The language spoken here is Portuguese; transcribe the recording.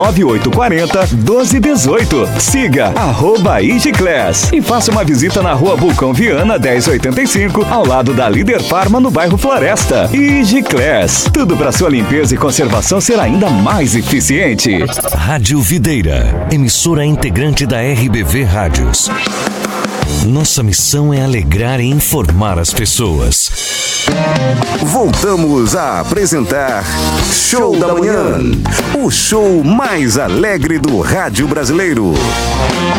9840-1218. Siga @Igiclass e faça uma visita na rua Vulcão Viana 1085, ao lado da Líder Farma, no bairro Floresta. Igiclass, tudo para sua limpeza e conservação ser ainda mais eficiente. Rádio Videira, emissora integrante da RBV Rádios. Nossa missão é alegrar e informar as pessoas. Voltamos a apresentar Show da Manhã, o show mais alegre do rádio brasileiro.